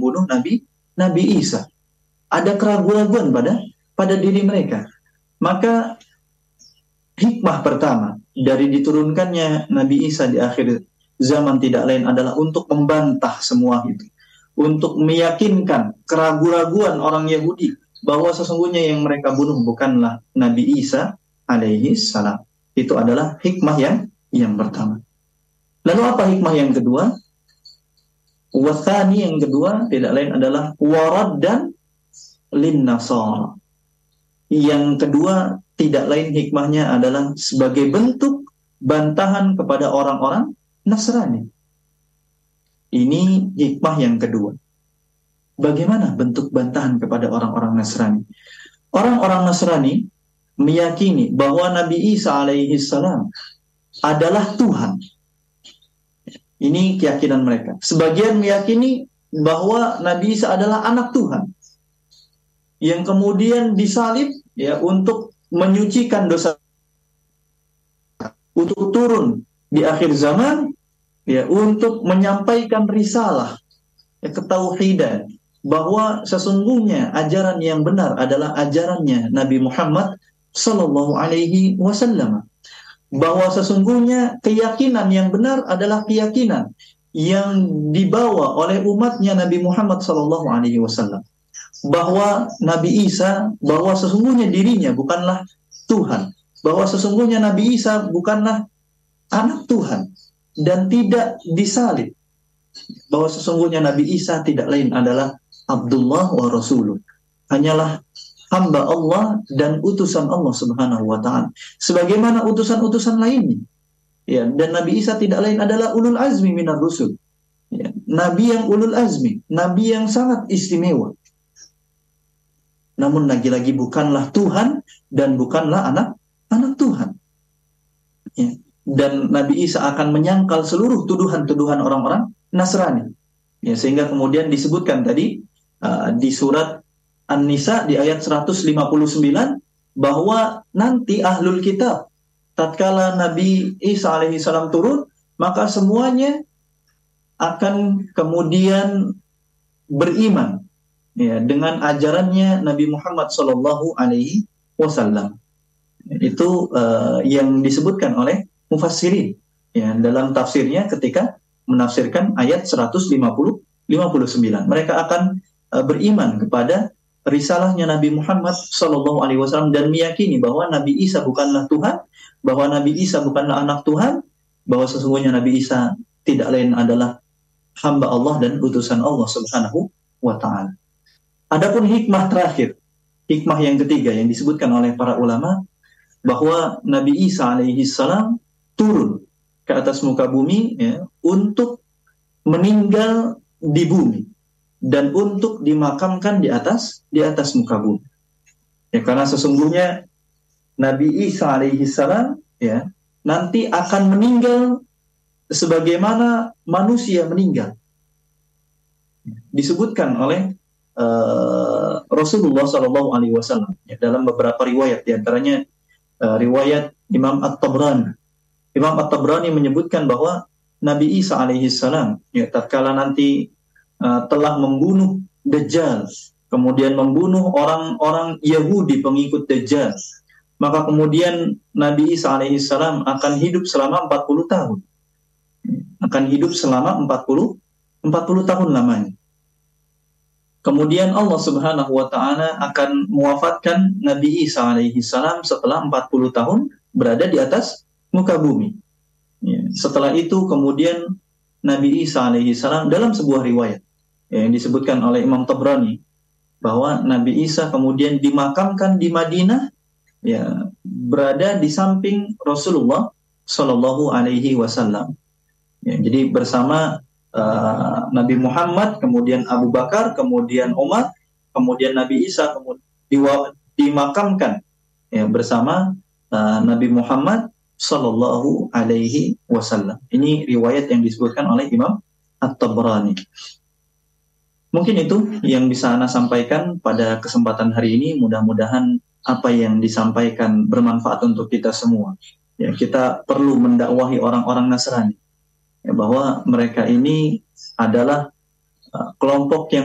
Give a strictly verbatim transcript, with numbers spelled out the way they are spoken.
membunuh Nabi Nabi Isa. Ada keraguan-keraguan pada pada diri mereka. Maka hikmah pertama dari diturunkannya Nabi Isa di akhir zaman tidak lain adalah untuk membantah semua itu. Untuk meyakinkan keraguan-keraguan orang Yahudi bahwa sesungguhnya yang mereka bunuh bukanlah Nabi Isa alaihi salam. Itu adalah hikmah yang yang pertama. Lalu apa hikmah yang kedua? Wathani yang kedua tidak lain adalah warad dan lin nasara. Yang kedua tidak lain hikmahnya adalah sebagai bentuk bantahan kepada orang-orang Nasrani. Ini hikmah yang kedua. Bagaimana bentuk bantahan kepada orang-orang Nasrani? Orang-orang Nasrani meyakini bahwa Nabi Isa alaihi salam adalah Tuhan. Ini keyakinan mereka. Sebagian meyakini bahwa Nabi Isa adalah anak Tuhan yang kemudian disalib ya untuk menyucikan dosa, untuk turun di akhir zaman ya untuk menyampaikan risalah ya, ketauhidan, bahwa sesungguhnya ajaran yang benar adalah ajarannya Nabi Muhammad sallallahu alaihi wasallam, bahwa sesungguhnya keyakinan yang benar adalah keyakinan yang dibawa oleh umatnya Nabi Muhammad sallallahu alaihi wasallam, bahwa Nabi Isa, bahwa sesungguhnya dirinya bukanlah Tuhan, bahwa sesungguhnya Nabi Isa bukanlah anak Tuhan dan tidak disalib, bahwa sesungguhnya Nabi Isa tidak lain adalah Abdullah wa Rasuluh, hanyalah hamba Allah dan utusan Allah Subhanahu wa ta'ala, sebagaimana utusan-utusan lainnya. Ya, dan Nabi Isa tidak lain adalah ulul azmi minar rusul. Ya, nabi yang ulul azmi, nabi yang sangat istimewa. Namun lagi-lagi bukanlah Tuhan dan bukanlah anak anak Tuhan. Ya. Dan Nabi Isa akan menyangkal seluruh tuduhan-tuduhan orang-orang Nasrani. Ya, sehingga kemudian disebutkan tadi uh, di surat An-Nisa di ayat seratus lima puluh sembilan bahwa nanti ahlul kitab tatkala Nabi Isa alaihi salam turun, maka semuanya akan kemudian beriman ya dengan ajarannya Nabi Muhammad sallallahu alaihi wasallam. Itu uh, yang disebutkan oleh mufassirin ya dalam tafsirnya ketika menafsirkan ayat seratus lima puluh sembilan. Mereka akan uh, beriman kepada risalahnya Nabi Muhammad sallallahu alaihi wasallam dan meyakini bahwa Nabi Isa bukanlah Tuhan, bahwa Nabi Isa bukanlah anak Tuhan, bahwa sesungguhnya Nabi Isa tidak lain adalah hamba Allah dan utusan Allah Subhanahu wa ta'ala. Adapun hikmah terakhir, hikmah yang ketiga yang disebutkan oleh para ulama, bahwa Nabi Isa alaihi salam turun ke atas muka bumi ya, untuk meninggal di bumi dan untuk dimakamkan di atas di atas muka bumi. Ya, karena sesungguhnya Nabi Isa alaihi salam ya nanti akan meninggal sebagaimana manusia meninggal. Disebutkan oleh uh, Rasulullah shallallahu alaihi wasallam ya, dalam beberapa riwayat, diantaranya uh, riwayat Imam At-Tabrani. Imam At-Tabrani menyebutkan bahwa Nabi Isa alaihi salam ya tatkala nanti uh, telah membunuh Dajjal, kemudian membunuh orang-orang Yahudi pengikut Dajjal, maka kemudian Nabi Isa alaihi salam akan hidup selama empat puluh tahun. Akan hidup selama empat puluh tahun lamanya. Kemudian Allah Subhanahu wa ta'ala akan mewafatkan Nabi Isa alaihi salam setelah empat puluh tahun berada di atas muka bumi. Ya, setelah itu kemudian Nabi Isa alaihi salam dalam sebuah riwayat ya, yang disebutkan oleh Imam Tabrani bahwa Nabi Isa kemudian dimakamkan di Madinah ya, berada di samping Rasulullah sallallahu alaihi wasallam. Ya, jadi bersama uh, Nabi Muhammad, kemudian Abu Bakar, kemudian Umar, kemudian Nabi Isa kemudian diwa- dimakamkan ya, bersama uh, Nabi Muhammad sallallahu alaihi wasallam. Ini riwayat yang disebutkan oleh Imam At-Tabrani. Mungkin itu yang bisa Ana sampaikan pada kesempatan hari ini. Mudah-mudahan apa yang disampaikan bermanfaat untuk kita semua. Ya, kita perlu mendakwahi orang-orang Nasrani ya, bahwa mereka ini adalah uh, kelompok yang